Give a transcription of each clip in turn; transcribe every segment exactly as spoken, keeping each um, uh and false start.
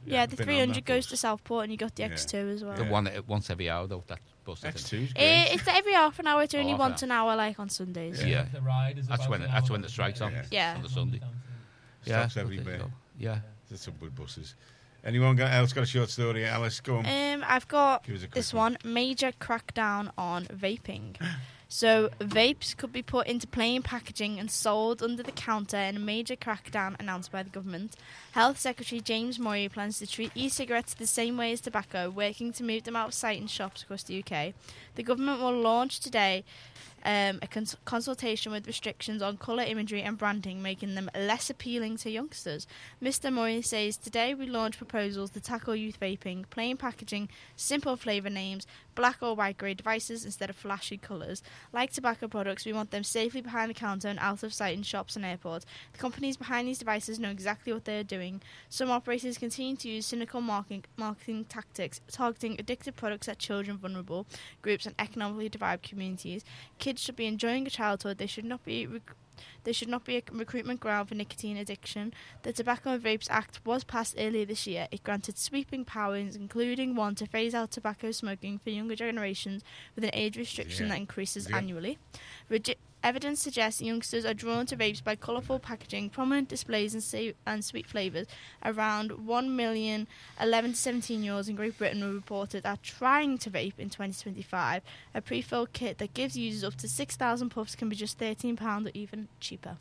Yeah, Yeah, the been three on hundred that goes bus. to Southport, and you got the Yeah. X two as well. The one once every hour though. That bus. I X think. two's Uh, great. it's every half an hour. It's Oh, only half once an an hour, like on Sundays. Yeah. The ride is That's about when an that's hour, when the strike's on. yeah. Yeah. On the Sunday. Stops yeah, everywhere. so- Yeah. There's some good buses. Anyone got, else got a short story? Alice, go on. Um, I've got Give us a quick this one. one: major crackdown on vaping. So vapes could be put into plain packaging and sold under the counter in a major crackdown announced by the government. Health Secretary James Moy plans to treat e-cigarettes the same way as tobacco, working to move them out of sight in shops across the U K. The government will launch today um, a cons- consultation with restrictions on colour imagery and branding, making them less appealing to youngsters. Mister Moy says, today we launch proposals to tackle youth vaping, plain packaging, simple flavour names, black or white grey devices instead of flashy colours. Like tobacco products, we want them safely behind the counter and out of sight in shops and airports. The companies behind these devices know exactly what they are doing. Some operators continue to use cynical marketing, marketing tactics, targeting addictive products at children, vulnerable groups and economically deprived communities. Kids should be enjoying a childhood. They should not be... Rec- There should not be a recruitment ground for nicotine addiction. The Tobacco and Vapes Act was passed earlier this year. It granted sweeping powers, including one to phase out tobacco smoking for younger generations with an age restriction Yeah. that increases Yeah. annually. Regi- Evidence suggests youngsters are drawn to vapes by colourful packaging, prominent displays and, sa- and sweet flavours. Around one million eleven to seventeen-year-olds in Great Britain were reported are trying to vape in twenty twenty-five. A pre-filled kit that gives users up to six thousand puffs can be just thirteen pounds or even cheaper.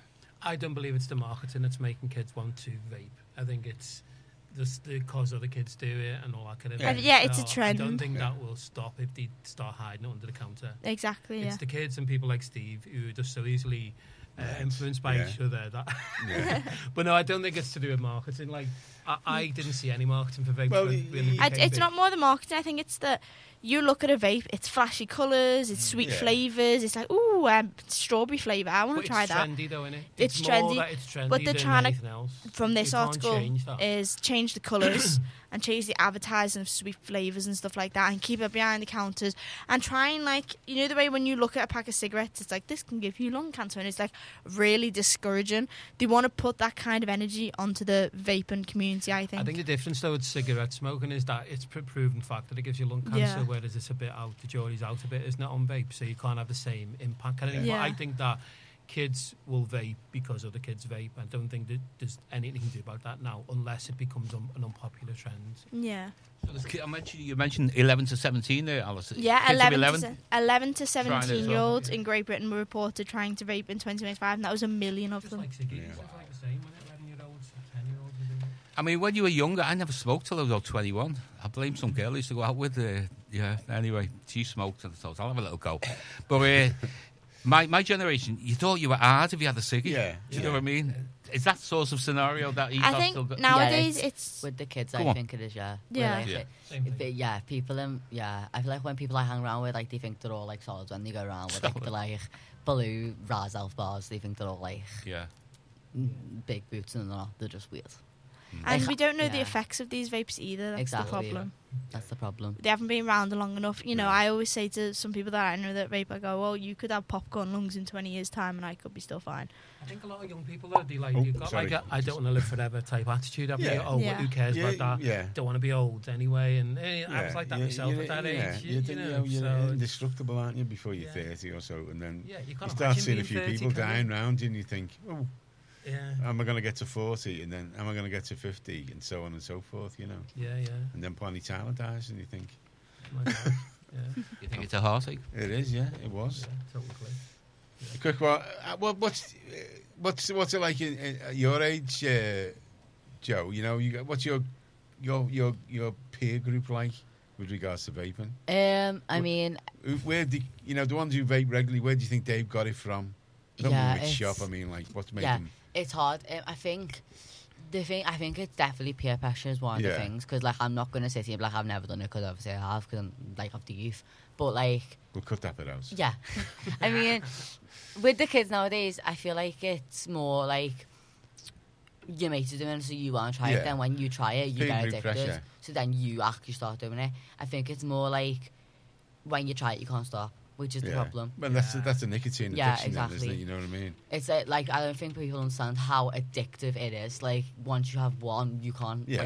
I don't believe it's the marketing that's making kids want to vape. I think it's just because other kids do it and all that kind of Yeah. thing. Yeah, it's a So I trend. don't think Yeah. that will stop if they start hiding it under the counter. Exactly, yeah. It's the kids and people like Steve who are just so easily uh, Right. influenced by Yeah. each other. That Yeah. but no, I don't think it's to do with marketing. Like I, I didn't see any marketing for vape. Well, for- y- in the y- I, U K it's vape. not more the marketing. I think it's that you look at a vape, it's flashy colours, it's sweet Yeah. flavours, it's like, ooh, um, strawberry flavour, I want But to try it's that. trendy though, innit? It's more trendy, that it's trendy but they're than trying to- anything else. From this You can't article change that. is change the colours and change the advertising of sweet flavours and stuff like that and keep it behind the counters and try and, like, you know the way when you look at a pack of cigarettes, it's like, this can give you lung cancer, and it's like really discouraging. They want to put that kind of energy onto the vaping community, I think. I think the difference though with cigarette smoking is that it's a proven fact that it gives you lung cancer, Yeah. whereas it's a bit out, the jury's out a bit, isn't it, on vape, so you can't have the same impact. Kind of thing. Yeah. But I think that kids will vape because other kids vape. I don't think that there's anything to do about that now, unless it becomes un- an unpopular trend. Yeah. So there's ki- I mentioned, you mentioned eleven to seventeen there, Alice. Yeah, Kids of eleven, to, se- eleven to Trying it as well. seventeen-year-olds in Great Britain were reported trying to vape in twenty twenty-five, and that was a million of Just them. like ciggies, Yeah. it's like the same, when eleven-year-olds, ten-year-olds are doing it. I mean, when you were younger, I never smoked till I was about twenty-one. I blame some girl I used to go out with. Uh, yeah, anyway, she smoked, and I thought, I'll have a little go. But uh, my my generation, you thought you were hard if you had a ciggy. Yeah, Do you yeah. know what I mean? Is that sort of scenario that you I still think got? nowadays Yeah, it's... With the kids, Go I on. think it is, yeah. Yeah. Where, like, Yeah. it- Same it- thing. yeah, people, um, yeah. I feel like when people I hang around with, like, they think they're all, like, solids when they go around with, like, the, like, blue Raz Elf bars. They think they're all, like, Yeah. mm, big boots, and they're not. They're just weird. And Like, we don't know the yeah. effects of these vapes either. That's Exactly, the problem. That's the problem. They haven't been around long enough. You know, Yeah. I always say to some people that I know that vape, I go, well, you could have popcorn lungs in twenty years' time and I could be still fine. I think a lot of young people though, they like Oh, you've got sorry. like a I don't want to live forever type attitude. Haven't Yeah. you? Oh, Yeah. who cares Yeah, about that? yeah. Don't want to be old anyway. And eh, I was Yeah, like that you- myself you- at that yeah, age. you You, think, you you know, know, you're so indestructible, aren't you, before you're Yeah. thirty or so, and then yeah, you you can't start imagine seeing a being few thirty, people can you? dying round you, and you think, oh, Yeah, am I going to get to forty, and then am I going to get to fifty, and so on and so forth, you know. yeah, yeah. And then Bonnie Tyler dies, and you think, My God. Yeah, You think it's a heartache? it is, yeah, it was. yeah, totally. A quick one. Uh, what, what's uh, what's what's it like in, in, at your age, uh, Joe? You know, you got, what's your your your your peer group like with regards to vaping? Um, I What- mean, Who- Where do you know the ones who vape regularly? Where do you think they've got it from? I don't Yeah, mean which it's- shop. I mean, like what's yeah, making? it's hard. Um, I think the thing. I think it's definitely peer pressure is one of Yeah. the things, because like I'm not gonna sit here and be like I've never done it, because obviously I have, because I'm like of the youth. But like, We'll cut that bit out. yeah, I mean, with the kids nowadays, I feel like it's more like your mates are doing it, so you want to try Yeah. it. Then when you try it, you Peer get group addicted. pressure. So then you actually start doing it. I think it's more like when you try it, you can't stop, which is the Yeah. problem. Well, that's Yeah. that's a nicotine Yeah, addiction, then, isn't exactly. it? You know what I mean? It's uh, like I don't think people understand how addictive it is. Like once you have one, you can't. Yeah.